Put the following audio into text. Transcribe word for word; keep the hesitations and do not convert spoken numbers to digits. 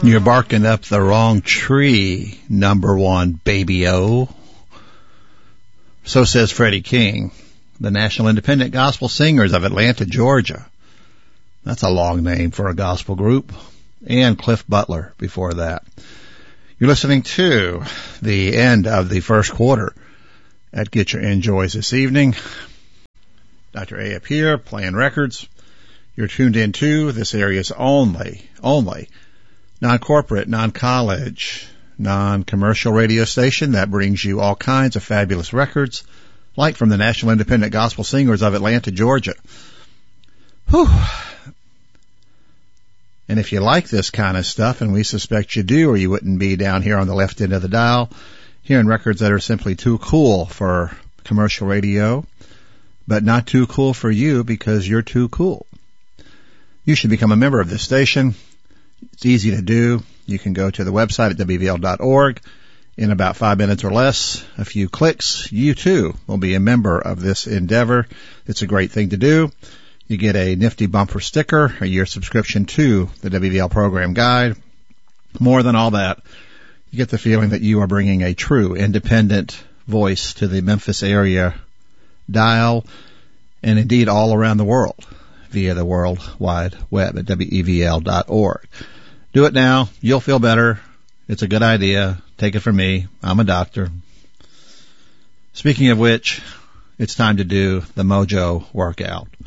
You're barking up the wrong tree, number one, baby-o. So says Freddie King, the National Independent Gospel Singers of Atlanta, Georgia. That's a long name for a gospel group. And Cliff Butler before that. You're listening to the end of the first quarter at Get Your Enjoys this evening. Doctor A up here, playing records. You're tuned into this area's only, only non-corporate, non-college, non-commercial radio station that brings you all kinds of fabulous records, like from the National Independent Gospel Singers of Atlanta, Georgia. Whew. And if you like this kind of stuff, and we suspect you do, or you wouldn't be down here on the left end of the dial, hearing records that are simply too cool for commercial radio, but not too cool for you because you're too cool. You should become a member of this station. It's easy to do. You can go to the website at W V L dot org. In about five minutes or less, a few clicks, you too will be a member of this endeavor. It's a great thing to do. You get a nifty bumper sticker, a year subscription to the W V L program guide. More than all that, you get the feeling that you are bringing a true independent voice to the Memphis area dial, and indeed all around the world via the World Wide Web at W E V L dot org. Do it now. You'll feel better. It's a good idea. Take it from me. I'm a doctor. Speaking of which, it's time to do the Mojo workout.